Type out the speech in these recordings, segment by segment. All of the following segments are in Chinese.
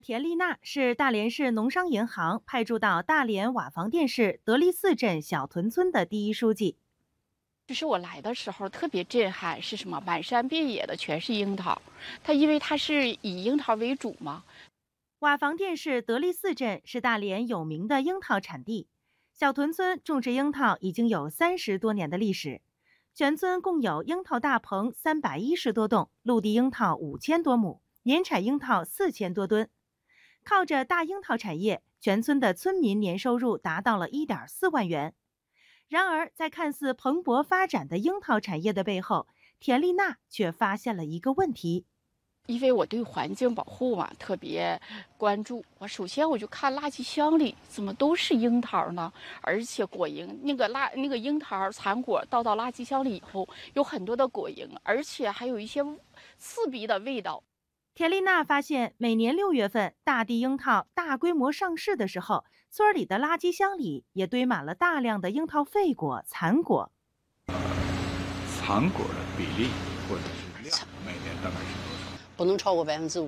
田丽娜是大连市农商银行派驻到大连瓦房店市德利寺镇小屯村的第一书记。 就是我来的时候特别震撼，是什么？满山遍野的全是樱桃，因为它是以樱桃为主嘛。 瓦房店市德利寺镇是大连有名的樱桃产地，小屯村种植樱桃已经有30多年的历史。全村共有樱桃大棚310多栋，陆地樱桃5000多亩，年产樱桃4000多吨。靠着大樱桃产业，全村的村民年收入达到了1.4万元。然而，在看似蓬勃发展的樱桃产业的背后，田丽娜却发现了一个问题。 因为我对环境保护嘛特别关注，首先我就看垃圾箱里怎么都是樱桃呢？而且果蝇那个樱桃残果倒到垃圾箱里以后，有很多的果蝇，而且还有一些刺鼻的味道。 田丽娜发现，每年6月份大地樱桃大规模上市的时候，村里的垃圾箱里也堆满了大量的樱桃废果、残果。 残果的比例或者是量，每年大概是多少？ 不能超过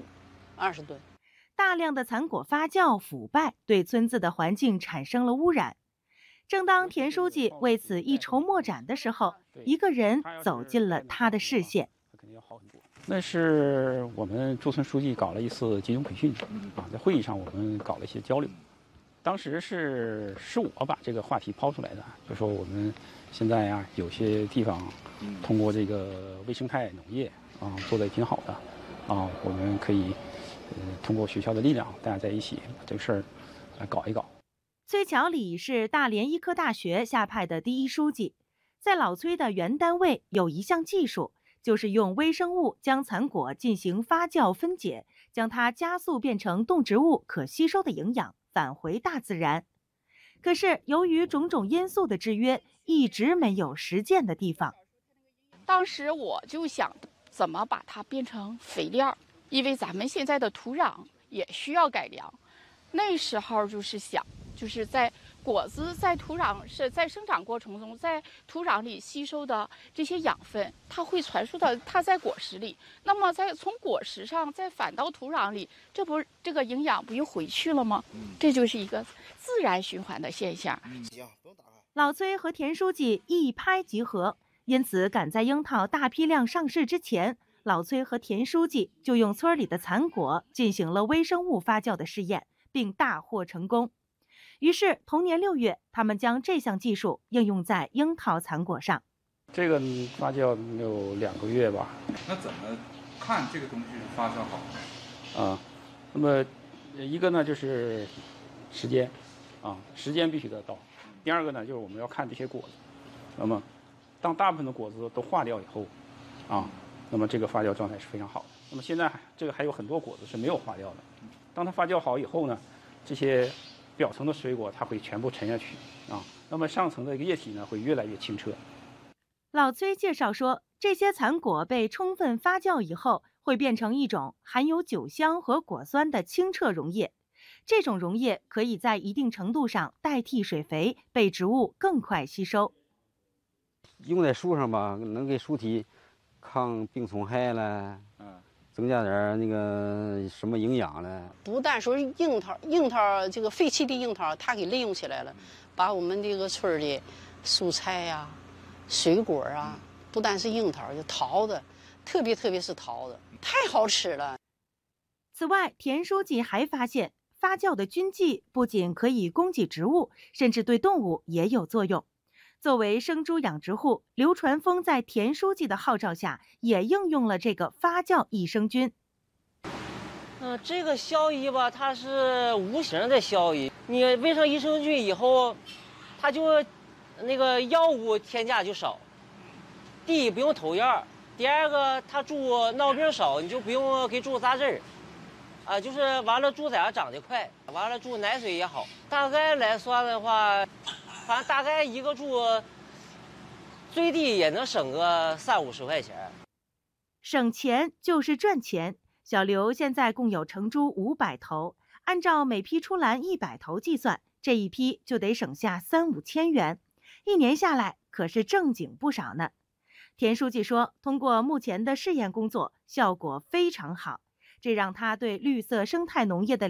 5%，20吨。 大量的残果发酵腐败，对村子的环境产生了污染。正当田书记为此一筹莫展的时候，一个人走进了他的视线。 那是我们驻村书记搞了一次集中培训在会议上我们搞了一些交流。当时是我把这个话题抛出来的，就说我们现在有些地方通过这个微生态农业做得也挺好的我们可以通过学校的力量，大家在一起把这个事儿来搞一搞。 崔乔礼是大连医科大学下派的第一书记，在老崔的原单位有一项技术，就是用微生物将残果进行发酵分解，将它加速变成动植物可吸收的营养，返回大自然。可是由于种种因素的制约，一直没有实践的地方。 当时我就想怎么把它变成肥料，因为咱们现在的土壤也需要改良。那时候就是想，就是在果子在土壤是在生长过程中，在土壤里吸收的这些养分，它会传输到它在果实里，那么从果实上再返到土壤里，这个营养不又回去了吗？这就是一个自然循环的现象。 老崔和田书记一拍即合，因此赶在樱桃大批量上市之前，老崔和田书记就用村里的残果进行了微生物发酵的试验，并大获成功。于是同年6月，他们将这项技术应用在樱桃残果上。 这个发酵有2个月吧。 那怎么看这个东西是发酵好那么一个呢就是时间时间必须得到。第二个呢就是我们要看这些果子，那么当大部分的果子都化掉以后那么这个发酵状态是非常好的。那么现在这个还有很多果子是没有化掉的，当它发酵好以后呢，这些表层的水果它会全部沉下去那么上层的一个液体呢会越来越清澈。 老崔介绍说，这些残果被充分发酵以后，会变成一种含有酒香和果酸的清澈溶液。这种溶液可以在一定程度上代替水肥，被植物更快吸收。 用在树上吧，能给树体抗病虫害了，增加点那个什么营养了。 不但说樱桃这个废弃的樱桃，它给利用起来了，把我们这个村里蔬菜水果不但是樱桃，就桃子，特别是桃子，太好吃了。 此外，田书记还发现，发酵的菌剂不仅可以供给植物，甚至对动物也有作用。作为生猪养殖户，刘传峰在田书记的号召下，也应用了这个发酵益生菌。 这个效益吧，它是无形的效益。你喂上益生菌以后，它就那个药物添加就少。第一不用投药，第二个它猪闹病少，你就不用给猪扎针就是完了猪崽长得快，完了猪奶水也好。大概来算的话，反正大概一个猪最低也能省个30-50块钱。 省钱就是赚钱。小刘现在共有成猪500头，按照每批出栏100头计算，这一批就得省下3-5千元，一年下来可是正经不少呢。田书记说，通过目前的试验工作，效果非常好，这让他对绿色生态农业的